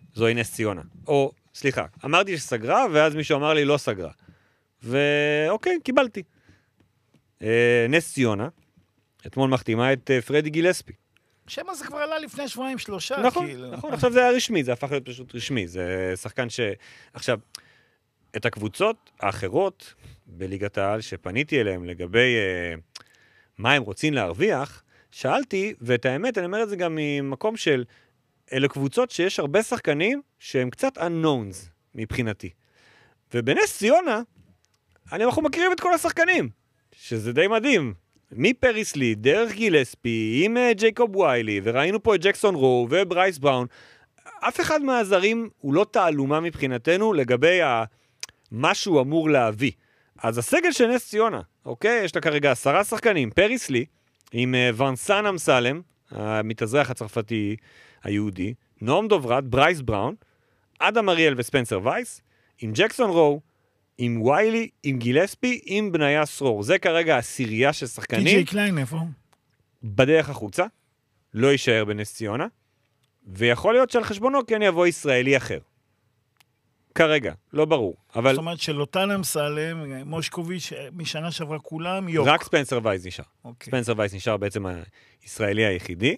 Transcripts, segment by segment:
זוהי נס ציונה. או, סליחה, אמרתי שסגרה, ואז מישהו אמר לי לא סגרה. ואוקיי, קיבלתי. נס ציונה, אתמול מחתימה את פרדי גילספי. שמה זה כבר עלה לפני 2-3. נכון, נכון, עכשיו זה היה רשמי, זה הפך להיות פשוט רשמי, זה שחקן עכשיו, את הקבוצות האחרות בליגת העל שפניתי אליהם לגבי מה הם רוצים להרוויח, שאלתי, ואת האמת, אני אומר את זה גם ממקום של, אלה קבוצות שיש הרבה שחקנים שהם קצת unknowns מבחינתי. ובנס ציונה, אנחנו מכירים את כל השחקנים, שזה די מדהים. מפריסלי, דרך גילספי, עם ג'ייקוב ויילי, וראינו פה את ג'קסון רו וברייס בראון, אף אחד מהזרים הוא לא תעלומה מבחינתנו לגבי מה שהוא אמור להביא. אז הסגל של נס ציונה, אוקיי? יש לה כרגע 10 שחקנים, פריסלי, עם ונסן אמסלם, המתאזרח הצרפתי היהודי, נועם דוברת, ברייס בראון, אדם אריאל וספנסר וייס, עם ג'קסון רו, עם ויילי, עם גילספי, עם בניה סרור. זה כרגע הסירייה של שחקנים. טי.ג'יי קליין, איפה? בדרך החוצה, לא יישאר בנס ציונה, ויכול להיות שעל חשבונו כן יבוא ישראלי אחר. כרגע, לא ברור. אבל... זאת אומרת שלוטן אמסלם, מושקוביץ', משנה שעברה כולם, יוק. רק ספנסר וייס נשאר. אוקיי. ספנסר וייס נשאר בעצם הישראלי היחידי.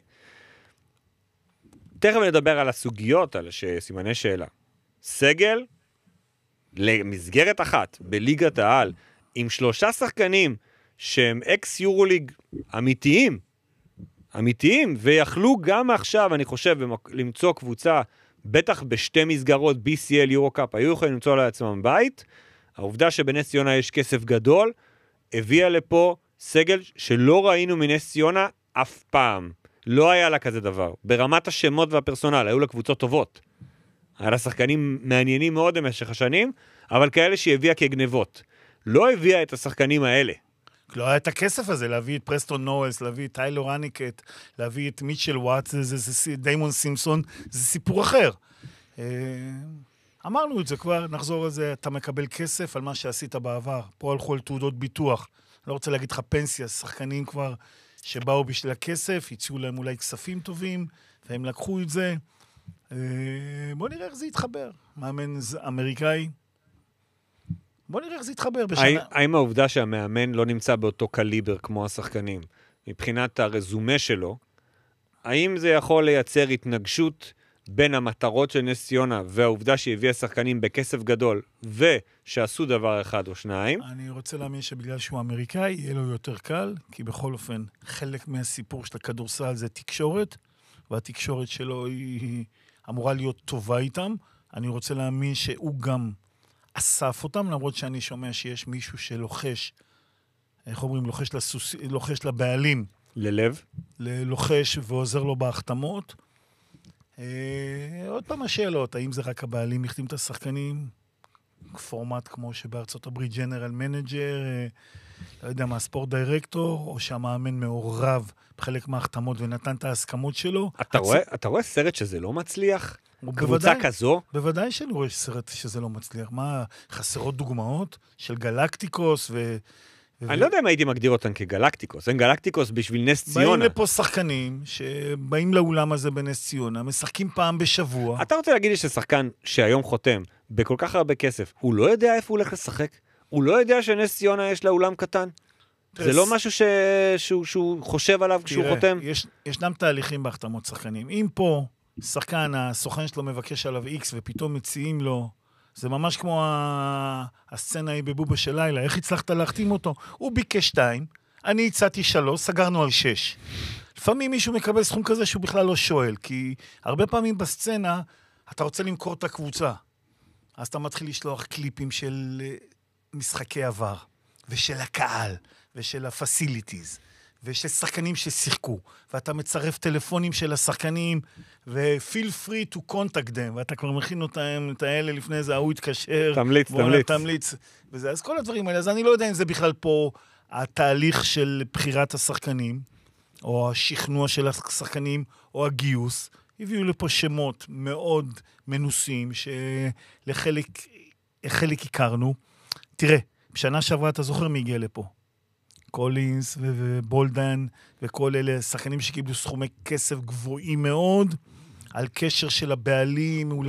תכף נדבר על הסוגיות, על סימני שאלה. סגל, למסגרת אחת, בליגת העל, עם 3 שחקנים שהם אקס יורוליג אמיתיים, ויכלו גם עכשיו, אני חושב, למצוא קבוצה, בטח בשתי מסגרות, BCL, יורו-קאפ, היו יכולים למצוא לעצמם בית. העובדה שבנס ציונה יש כסף גדול, הביאה לפה סגל שלא ראינו מנס ציונה אף פעם. לא היה לה כזה דבר. ברמת השמות והפרסונל, היו לה קבוצות טובות. היה לה שחקנים מעניינים מאוד במשך השנים, אבל כאלה שהיא הביאה כגנבות. לא הביאה את השחקנים האלה. לא היה את הכסף הזה, להביא את פרסטון נואלס, להביא את טיילור הניקט, להביא את מיטשל וואטס, דיימון סימפסון, זה סיפור אחר. אמרנו את זה כבר, נחזור על זה, אתה מקבל כסף על מה שעשית בעבר. פה הלכו על תעודות ביטוח. לא רוצה להגיד לך פנסיה, שחקנים כבר שבאו בשביל הכסף, יצאו להם אולי כספים טובים, והם לקחו את זה. בוא נראה איך זה יתחבר. מאמן אמריקאי. בוא נראה איך זה יתחבר בשנה. האם העובדה שהמאמן לא נמצא באותו קליבר כמו השחקנים, מבחינת הרזומה שלו, האם זה יכול לייצר התנגשות בין המטרות של נס ציונה והעובדה שהביאה שחקנים בכסף גדול ושעשו דבר אחד או שניים? אני רוצה להאמין שבגלל שהוא אמריקאי יהיה לו יותר קל, כי בכל אופן חלק מהסיפור של הכדורסל זה תקשורת, והתקשורת שלו היא אמורה להיות טובה איתם. אני רוצה להאמין שהוא גם אסף אותם, למרות שאני שומע שיש מישהו שלוחש, איך אומרים, לוחש לבעלים. ללב? לוחש ועוזר לו בהחתמות. עוד פעם השאלות, האם זה רק הבעלים החתים את השחקנים? פורמט כמו שבארצות הברית ג'נרל מנג'ר, לא יודע מה, ספורט דירקטור, או שהמאמן מעורב בחלק מההחתמות ונתן את ההסכמות שלו. אתה רואה סרט שזה לא מצליח? קבוצה כזו? בוודאי שאני רואה סרט שזה לא מצליח. מה, חסרות דוגמאות של גלקטיקוס אני לא יודע אם הייתי מגדיר אותן כגלקטיקוס. אין גלקטיקוס בשביל נס ציונה. באים לפה שחקנים שבאים לאולם הזה בנס ציונה, משחקים פעם בשבוע. אתה רוצה להגיד לי ששחקן שהיום חותם בכל כך הרבה כסף, הוא לא יודע איפה הוא הולך לשחק? הוא לא יודע שנס ציונה יש לה אולם קטן? זה לא משהו שהוא חושב עליו כשהוא חותם? ישנם תהליכים בהחתמות שחקנים. אם פה שחקן, הסוכן שלו מבקש עליו X ופתאום מציעים לו, זה ממש כמו הסצנה היא בבובה של לילה. איך הצלחת להחתים אותו? הוא ביקש 2, אני הצעתי 3, סגרנו על 6. לפעמים מישהו מקבל סכום כזה שהוא בכלל לא שואל, כי הרבה פעמים בסצנה אתה רוצה למכור את הקבוצה. אז אתה מתחיל לשלוח קליפים של משחקי עבר, ושל הקהל, ושל הפסיליטיז, ושל שחקנים ששיחקו, ואתה מצרף טלפונים של השחקנים, ו-feel free to contact them, ואתה כבר מכין אותם, את האלה לפני זה, הוא יתקשר. תמליץ. וזה, אז כל הדברים האלה, אז אני לא יודע אם זה בכלל פה התהליך של בחירת השחקנים, או השכנוע של השחקנים, או הגיוס. הביאו לפה שמות מאוד מנוסים, שלחלק הכרנו. תראה, בשנה שעברה אתה זוכר מי הגיע לפה? קולינס ובולדן וכל אלה, שחקנים שקיבלו סכומי כסף גבוהים מאוד, על קשר של הבעלים,